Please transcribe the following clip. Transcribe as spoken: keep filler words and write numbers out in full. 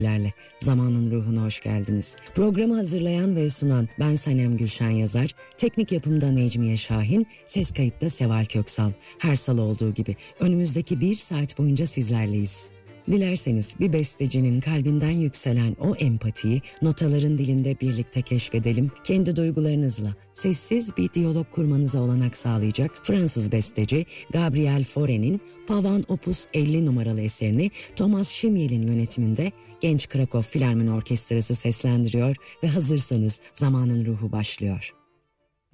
lerle Zamanın Ruhu'na hoş geldiniz. Programı hazırlayan ve sunan ben Sanem Gülşen Yazar, teknik yapımda Necmiye Şahin, ses kayıtta Seval Köksal. Her salı olduğu gibi önümüzdeki bir saat boyunca sizlerleyiz. Dilerseniz bir bestecinin kalbinden yükselen o empatiyi notaların dilinde birlikte keşfedelim. Kendi duygularınızla sessiz bir diyalog kurmanıza olanak sağlayacak Fransız besteci Gabriel Fauré'nin Pavan Opus elli numaralı eserini Thomas Schimmel'in yönetiminde Genç Krakow Filarmoni Orkestrası seslendiriyor ve hazırsanız Zamanın Ruhu başlıyor.